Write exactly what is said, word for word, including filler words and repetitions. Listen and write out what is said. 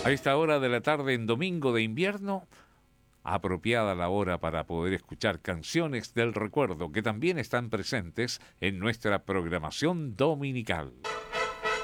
A esta hora de la tarde en domingo de invierno, apropiada la hora para poder escuchar canciones del recuerdo que también están presentes en nuestra programación dominical.